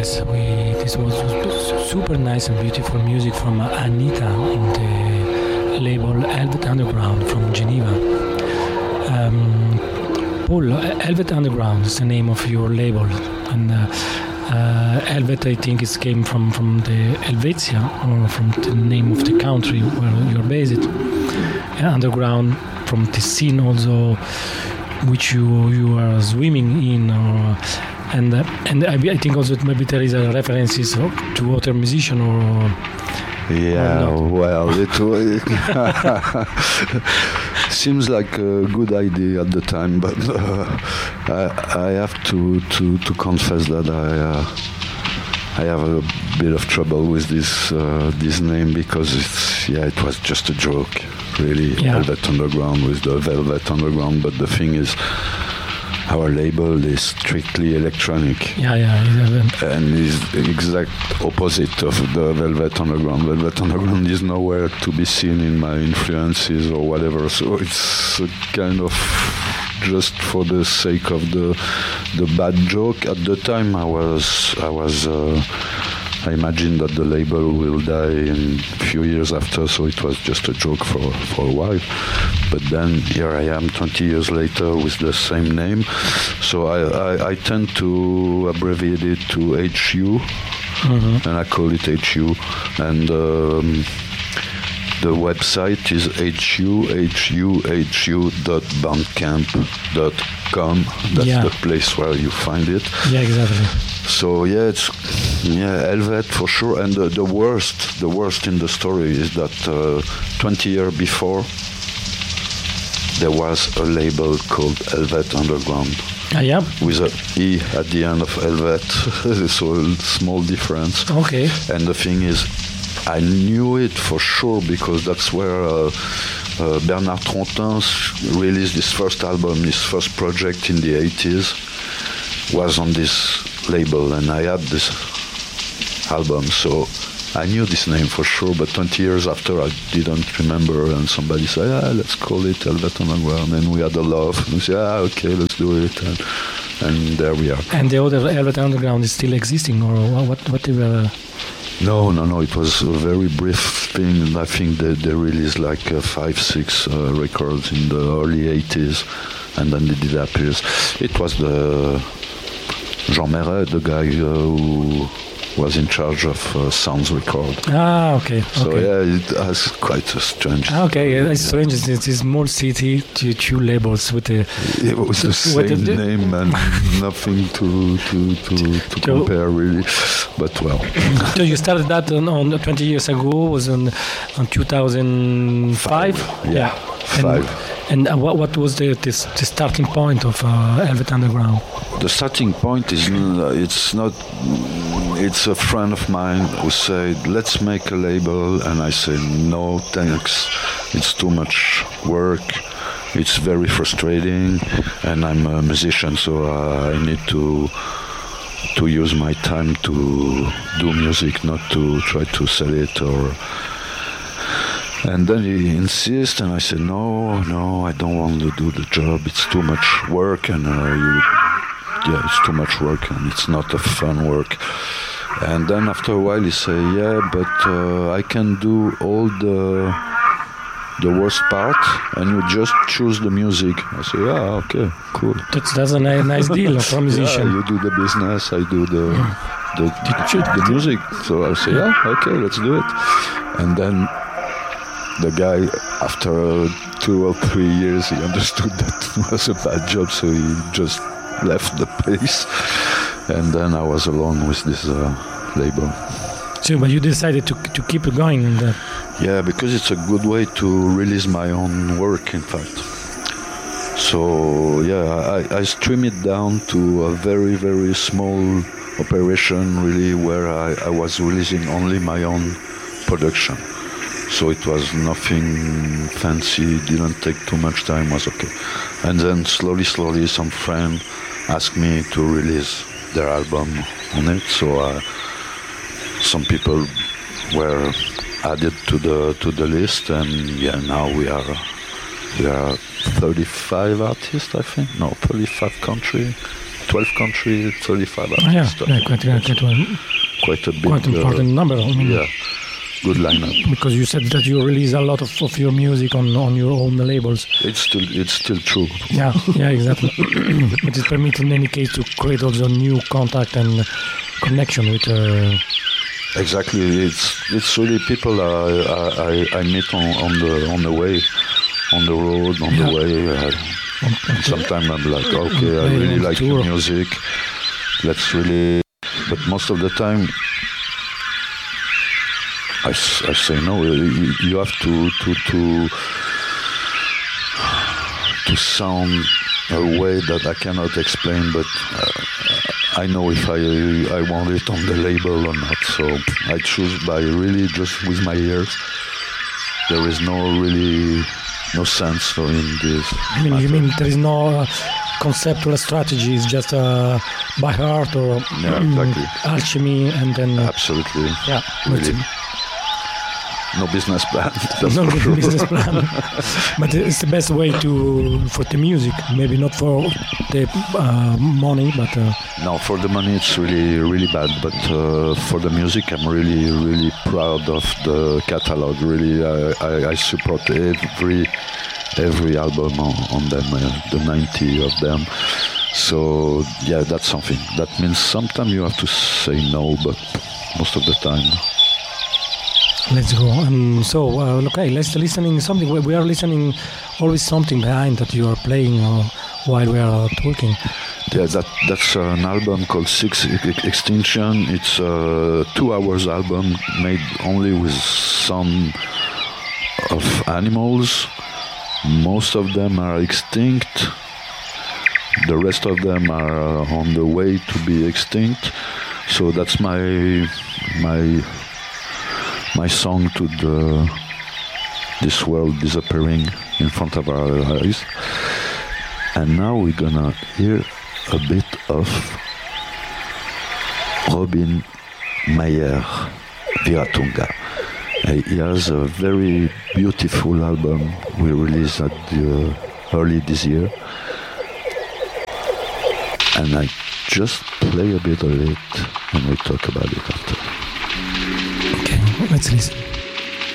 Yes, this was super nice and beautiful music from Anita on the label Velvet Underground from Geneva. Paul, Velvet Underground is the name of your label, and Helvet, I think, came from the Helvetia, or from the name of the country where you're based. Yeah, underground, from the scene also, which you are swimming in, and I think also maybe there is a references to other musician or. Yeah, well, it seems like a good idea at the time, but I have to confess that I have a bit of trouble with this name, because it was just a joke, really. Yeah. Velvet Underground with the Velvet Underground, but the thing is, our label is strictly electronic. Yeah. And is the exact opposite of the Velvet Underground. Velvet Underground is nowhere to be seen in my influences or whatever. So it's a kind of just for the sake of the bad joke. At the time, I imagined that the label will die in a few years after, so it was just a joke for a while. But then here I am 20 years later with the same name. So I tend to abbreviate it to HU, and I call it HU. And the website is huhu.bandcamp.com. That's the place where you find it. Yeah, exactly. So it's Helvet for sure. And the worst in the story is that 20 years before, there was a label called Helvet Underground. Yeah. With a E at the end of Helvet, so a small difference. Okay. And the thing is, I knew it for sure because that's where Bernard Trontin released his first album, his first project in the 80s, was on this label, and I had this album, so I knew this name for sure, but 20 years after I didn't remember, and somebody said, let's call it Velvet Underground, and we had a laugh, and we said, okay, let's do it, and there we are. And the other Velvet Underground is still existing, or what they were... No, it was a very brief thing. I think they released like 5-6 records in the early 80s, and then it disappears. It was the Jean Meret, the guy who was in charge of Sounds Record. Okay. So it has quite a strange. Okay, it's strange. It's a small city, two labels with the. It was the same name and nothing to compare really, but well. So you started that on 20 years ago. Was on 2005. Yeah. 5. And what was the starting point of Velvet Underground? The starting point is it's a friend of mine who said, let's make a label, and I said, no thanks, it's too much work, it's very frustrating, and I'm a musician, so I need to use my time to do music, not to try to sell it or... And then he insists, and I said, no, I don't want to do the job. It's too much work, and it's too much work, and it's not a fun work. And then after a while, he said, but I can do all the worst part, and you just choose the music. I said, okay, cool. That's a nice deal for a musician. You do the business, I do the music. So I say, okay, let's do it. And then the guy, after 2 or 3 years, he understood that it was a bad job, so he just left the place. And then I was alone with this label. So, but you decided to keep it going? Yeah, because it's a good way to release my own work, in fact. So, I stream it down to a very, very small operation, really, where I was releasing only my own production. So it was nothing fancy, didn't take too much time, was okay. And then slowly, some friend asked me to release their album on it. So some people were added to the list, and now we are 35 artists, I think. No, 35 countries. 12 countries, 35 Yeah, artists. Quite a big, quite important number. I mean, yeah, good lineup. because you said that you release a lot of your music on your own labels. It's still true. Yeah, exactly. It is permitted in any case to create also new contact and connection with. Exactly. It's really people I meet on the way, on the road, on the way. Sometimes I'm like, okay, I really like your music. Let's really. But most of the time, I say no. You have to sound a way that I cannot explain, but I know if I want it on the label or not. So I choose by really just with my ears. There is no sense in this. You mean there is no conceptual strategy? It's just by heart or exactly. alchemy, and then absolutely. Yeah. Really. No business plan. No business plan. But it's the best way for the music. Maybe not for the money, but no, for the money it's really bad. But for the music, I'm really proud of the catalog. Really, I support every album on them, the 90 of them. So yeah, that's something. That means sometimes you have to say no, but most of the time. Let's go. Okay, let's listening something. We are listening always something behind that you are playing while we are talking. Yeah, that's an album called Six Extinction. It's a 2 hours album made only with some of animals. Most of them are extinct. The rest of them are on the way to be extinct. So that's my song to this world disappearing in front of our eyes. And now we're gonna hear a bit of Robin Meyer Viratunga. He has a very beautiful album we released at early this year. And I just play a bit of it and we talk about it after. Okay, let's listen.